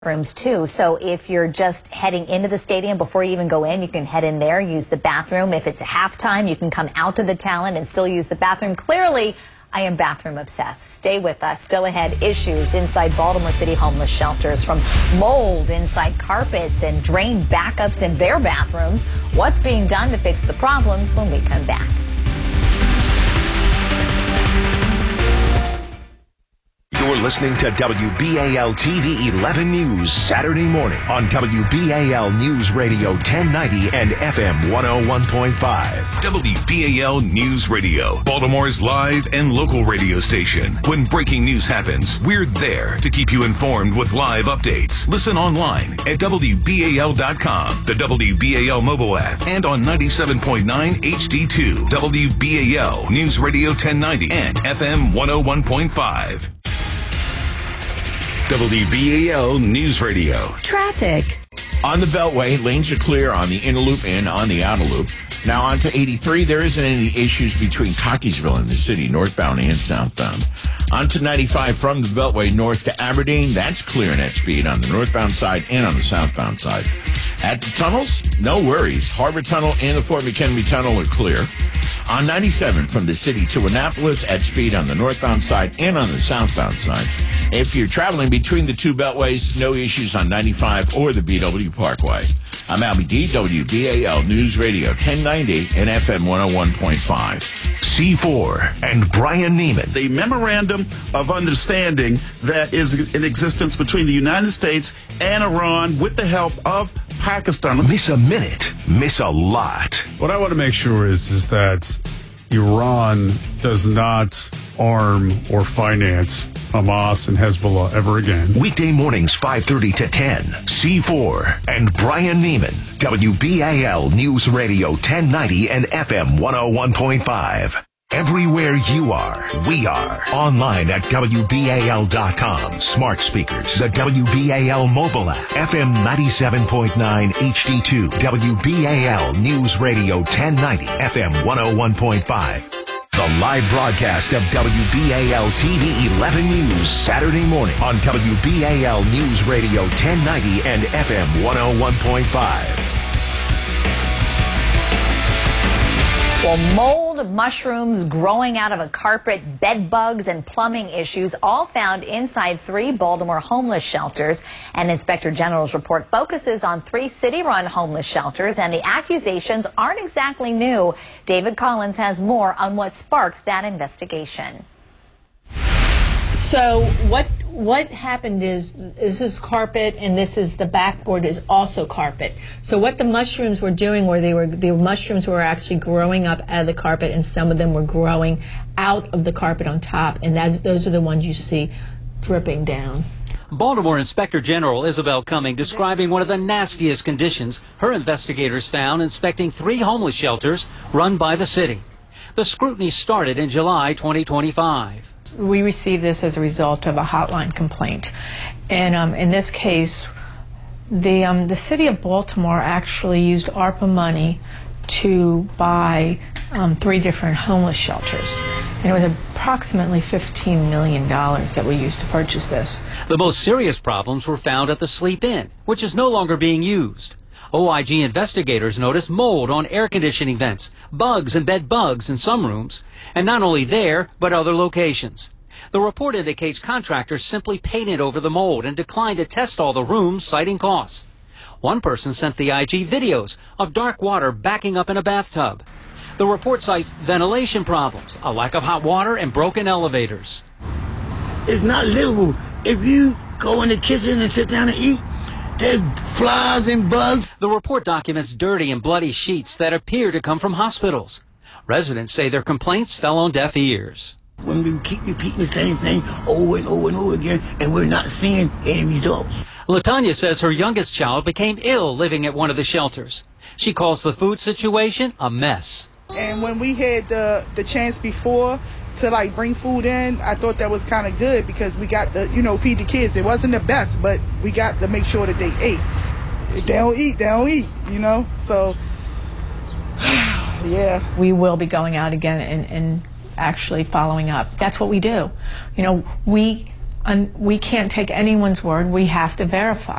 Rooms too. So if you're just heading into the stadium before you even go in, you can head in there, use the bathroom. If it's halftime, you can come out to the talent and still use the bathroom. Clearly, I am bathroom obsessed. Stay with us. Still ahead, issues inside Baltimore City homeless shelters, from mold inside carpets and drain backups in their bathrooms. What's being done to fix the problems when we come back? You're listening to WBAL TV 11 News Saturday morning on WBAL News Radio 1090 and FM 101.5. WBAL News Radio, Baltimore's live and local radio station. When breaking news happens, we're there to keep you informed with live updates. Listen online at WBAL.com, the WBAL mobile app, and on 97.9 HD2, WBAL News Radio 1090 and FM 101.5. WBAL News Radio. Traffic. On the Beltway, lanes are clear on the inner loop and on the outer loop. Now on to 83. There isn't any issues between Cockeysville and the city, northbound and southbound. On to 95 from the Beltway north to Aberdeen. That's clear at speed on the northbound side and on the southbound side. At the tunnels, no worries. Harbor Tunnel and the Fort McHenry Tunnel are clear. On 97 from the city to Annapolis at speed on the northbound side and on the southbound side. If you're traveling between the two beltways, no issues on 95 or the BW Parkway. I'm Albie D, WBAL News Radio 1090 and FM 101.5. C4 and Brian Neiman. The memorandum of understanding that is in existence between the United States and Iran with the help of Pakistan. Miss a minute, miss a lot. What I want to make sure is that Iran does not arm or finance Hamas and Hezbollah ever again. Weekday mornings 5:30 to 10. C4 and Brian Neiman. WBAL News Radio 1090 and FM 101.5. Everywhere you are, we are. Online at WBAL.com. Smart speakers, the WBAL mobile app, FM 97.9 HD2, WBAL News Radio 1090, FM 101.5. The live broadcast of WBAL TV 11 News Saturday morning on WBAL News Radio 1090 and FM 101.5. Well, mold, mushrooms growing out of a carpet, bed bugs, and plumbing issues all found inside 3 Baltimore homeless shelters. An Inspector General's report focuses on 3 city-run homeless shelters, and the accusations aren't exactly new. David Collins has more on what sparked that investigation. So what happened is this is carpet, and this is the backboard is also carpet. So what the mushrooms were doing were the mushrooms were actually growing up out of the carpet, and some of them were growing out of the carpet on top, and those are the ones you see dripping down. Baltimore Inspector General Isabel Cumming describing one of the nastiest conditions her investigators found inspecting 3 homeless shelters run by the city. The scrutiny started in July 2025. We received this as a result of a hotline complaint, and in this case, the city of Baltimore actually used ARPA money to buy 3 different homeless shelters, and it was approximately $15 million that we used to purchase this. The most serious problems were found at the Sleep Inn, which is no longer being used. OIG investigators noticed mold on air conditioning vents, bugs and bed bugs in some rooms, and not only there, but other locations. The report indicates contractors simply painted over the mold and declined to test all the rooms, citing costs. One person sent the IG videos of dark water backing up in a bathtub. The report cites ventilation problems, a lack of hot water, and broken elevators. It's not livable. If you go in the kitchen and sit down and eat, there's flies and bugs. The report documents dirty and bloody sheets that appear to come from hospitals. Residents say their complaints fell on deaf ears. When we keep repeating the same thing over and over and over again, and we're not seeing any results. LaTanya says her youngest child became ill living at one of the shelters. She calls the food situation a mess. And when we had the chance before to bring food in, I thought that was kind of good because we got to, feed the kids. It wasn't the best, but we got to make sure that they ate. If they don't eat, So, yeah. We will be going out again and actually following up. That's what we do. We we can't take anyone's word. We have to verify.